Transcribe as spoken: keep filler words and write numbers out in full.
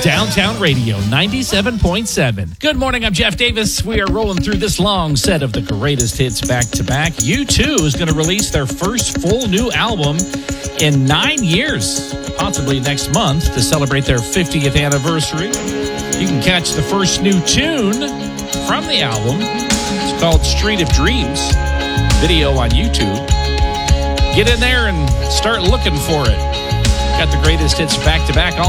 Downtown Radio ninety-seven point seven. Good morning, I'm Jeff Davis. We are rolling through this long set of the greatest hits back to back. U two is going to release their first full new album in nine years, possibly next month, to celebrate their fiftieth anniversary. You can catch the first new tune from the album. It's called Street of Dreams. Video on YouTube. Get in there and start looking for it. Got the greatest hits back to back.